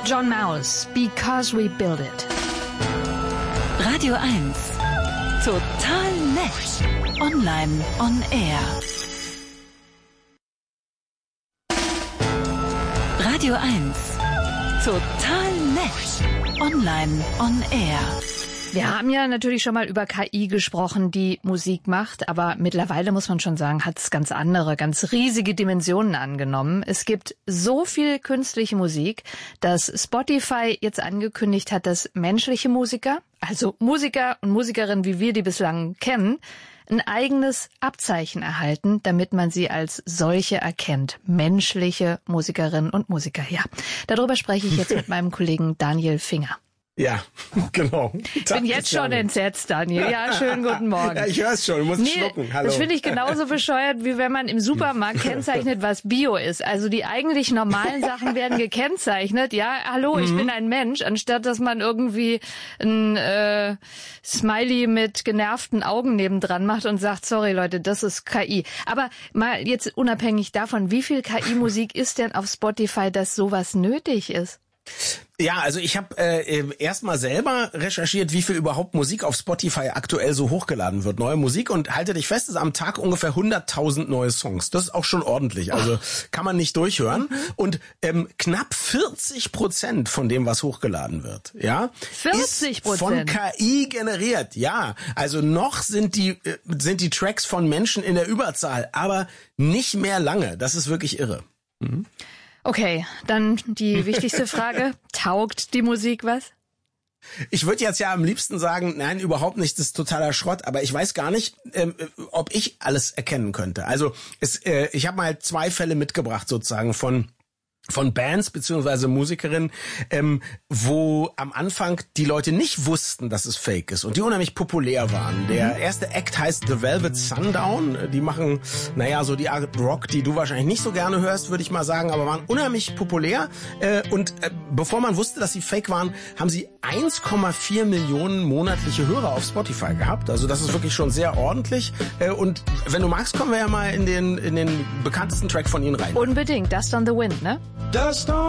John Mouse, Because We Build It. Radio 1. Total nett. Online on Air. Radio 1. Total nett. Online on Air. Wir haben ja natürlich schon mal über KI gesprochen, die Musik macht, aber mittlerweile muss man schon sagen, hat es ganz andere, ganz riesige Dimensionen angenommen. Es gibt so viel künstliche Musik, dass Spotify jetzt angekündigt hat, dass menschliche Musiker, also Musiker und Musikerinnen, wie wir die bislang kennen, ein eigenes Abzeichen erhalten, damit man sie als solche erkennt. Menschliche Musikerinnen und Musiker, ja. Darüber spreche ich jetzt mit meinem Kollegen Daniel Finger. Ja, genau. Ich bin jetzt schon entsetzt, Daniel. Ja, schönen guten Morgen. Ja, ich höre es schon, du musst schlucken. Hallo. Das finde ich genauso bescheuert, wie wenn man im Supermarkt kennzeichnet, was Bio ist. Also die eigentlich normalen Sachen werden gekennzeichnet. Ja, hallo, ich bin ein Mensch, anstatt dass man irgendwie ein Smiley mit genervten Augen nebendran macht und sagt, sorry Leute, das ist KI. Aber mal jetzt unabhängig davon, wie viel KI-Musik ist denn auf Spotify, dass sowas nötig ist? Ja, also ich habe erstmal selber recherchiert, wie viel überhaupt Musik auf Spotify aktuell so hochgeladen wird. Neue Musik, und halte dich fest, es ist am Tag ungefähr 100.000 neue Songs. Das ist auch schon ordentlich, also kann man nicht durchhören. Und knapp 40% von dem, was hochgeladen wird, ja, 40%? Ist von KI generiert. Ja, also noch sind die Tracks von Menschen in der Überzahl, aber nicht mehr lange. Das ist wirklich irre. Mhm. Okay, dann die wichtigste Frage. Taugt die Musik was? Ich würde jetzt ja am liebsten sagen, nein, überhaupt nicht, das ist totaler Schrott, aber ich weiß gar nicht, ob ich alles erkennen könnte. Also ich habe mal 2 Fälle mitgebracht sozusagen von Bands beziehungsweise Musikerinnen, wo am Anfang die Leute nicht wussten, dass es Fake ist und die unheimlich populär waren. Der erste Act heißt The Velvet Sundown. Die machen, so die Art Rock, die du wahrscheinlich nicht so gerne hörst, würde ich mal sagen, aber waren unheimlich populär. Und bevor man wusste, dass sie Fake waren, haben sie 1,4 Millionen monatliche Hörer auf Spotify gehabt. Also das ist wirklich schon sehr ordentlich. Und wenn du magst, kommen wir ja mal in den bekanntesten Track von ihnen rein. Unbedingt, Dust on the Wind, ne? Dust on